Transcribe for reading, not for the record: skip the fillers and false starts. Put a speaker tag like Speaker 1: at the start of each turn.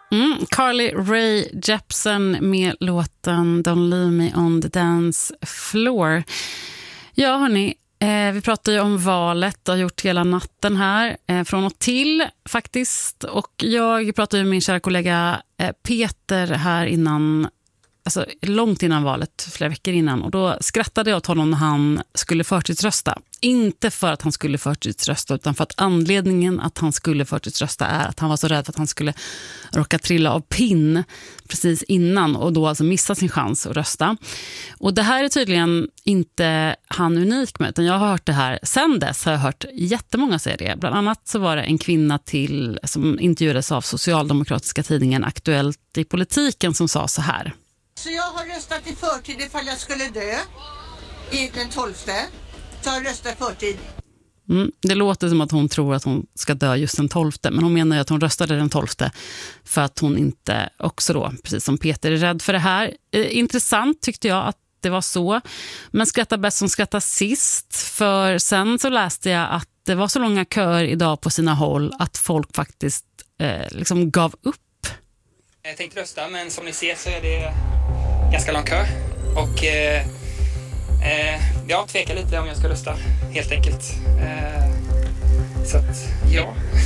Speaker 1: Carly Rae Jepsen med låten Don't Leave Me on the Dance Floor. Ja, hörni, vi pratar ju om valet och har gjort hela natten här, från och till faktiskt. Och jag pratade ju med min kära kollega Peter här innan, alltså långt innan valet, flera veckor innan. Och då skrattade jag åt honom när han skulle förtidsrösta. Inte för att han skulle förtidsrösta, utan för att anledningen att han skulle förtidsrösta är att han var så rädd för att han skulle råka trilla av pinn precis innan och då alltså missa sin chans att rösta. Och det här är tydligen inte han unik med, utan jag har hört det här sen dess, har jag hört jättemånga säga det. Bland annat så var det en kvinna till som intervjuades av socialdemokratiska tidningen Aktuellt i politiken som sa så här.
Speaker 2: Så jag har röstat i förtid ifall jag skulle dö i den 12:e. Så jag röstar i förtid.
Speaker 1: Det låter som att hon tror att hon ska dö just den 12:e, men hon menar ju att hon röstade den 12:e för att hon inte också då, precis som Peter, är rädd för det här. Intressant tyckte jag att det var så. Men skrattar bäst som skrattar sist, för sen så läste jag att det var så långa köer idag på sina håll att folk faktiskt liksom gav upp.
Speaker 3: Jag tänkte rösta, men som ni ser så är det ganska lång kö. Och jag tvekar lite om jag ska rösta, helt enkelt. Så att, ja.